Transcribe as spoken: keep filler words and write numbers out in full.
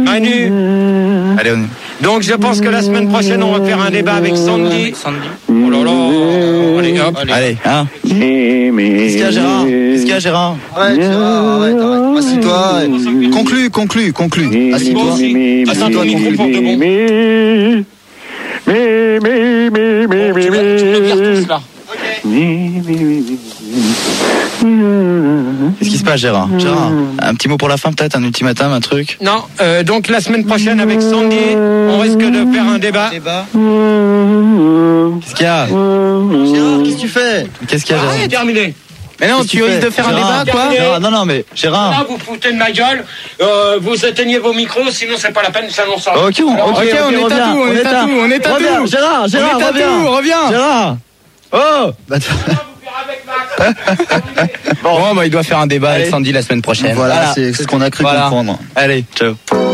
Manu. Allez, on... Donc je pense que la semaine prochaine on va faire un débat avec Sandy. Sandy. Oh là là. Allez, hop. Allez, allez hein. Qu'est-ce qu'il y a, Gérard? Qu'est-ce qu'il y a, Gérard? Arrête, Gérard, arrête, arrête. Assis-toi. Conclue, conclue, conclue. Assis-toi. Assis-toi, micro pour de bon. Tu le vires tous là. Qu'est-ce qui se passe, Gérard? Gérard, un petit mot pour la fin, peut-être, un ultimatum, un truc? Non, euh, donc la semaine prochaine avec Sandy, on risque de faire un débat. Qu'est-ce qu'il y a? Gérard, qu'est-ce que tu fais? Qu'est-ce qu'il y a, Gérard? Ah, c'est terminé. Mais non, tu risques de faire un Gérard, débat, quoi? Gérard, non, non, mais Gérard. Là, vous foutez de ma gueule, euh, vous éteignez vos micros, sinon c'est pas la peine, ça n'en sort. Ok, on, Alors, ok, ok, on est à tout, on est à tout, on est à reviens, tout. Gérard, Gérard, On est à reviens. tout, reviens. Gérard. Oh! Bah, Bon, bah, il doit faire un débat Allez. avec Sandy la semaine prochaine. Voilà, Voilà. c'est ce qu'on a cru Voilà. comprendre. Allez, ciao.